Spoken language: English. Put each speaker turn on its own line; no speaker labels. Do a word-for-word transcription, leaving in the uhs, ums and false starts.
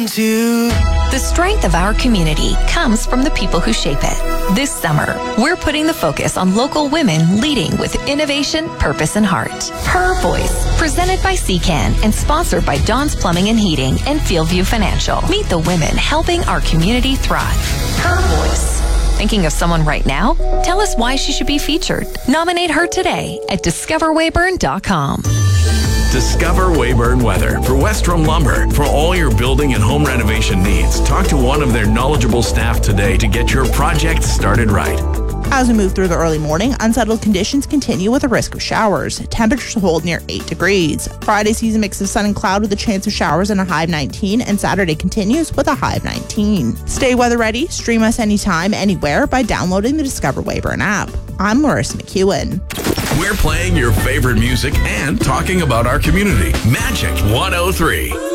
into.
The strength of our community comes from the people who shape it. This summer, we're putting the focus on local women leading with innovation, purpose, and heart. Her Voice, presented by C C A N and sponsored by Dawn's Plumbing and Heating and Fieldview Financial. Meet the women helping our community thrive. Her Voice. Thinking of someone right now? Tell us why she should be featured. Nominate her today at discover weyburn dot com.
Discover Weyburn Weather for Westrom Lumber. For all your building and home renovation needs, talk to one of their knowledgeable staff today to get your project started right.
As we move through the early morning, unsettled conditions continue with a risk of showers. Temperatures hold near eight degrees. Friday sees a mix of sun and cloud with a chance of showers and a high of nineteen, and Saturday continues with a high of nineteen. Stay weather ready. Stream us anytime, anywhere by downloading the Discover Weyburn app. I'm Marissa McEwen.
We're playing your favorite music and talking about our community. Magic one oh three.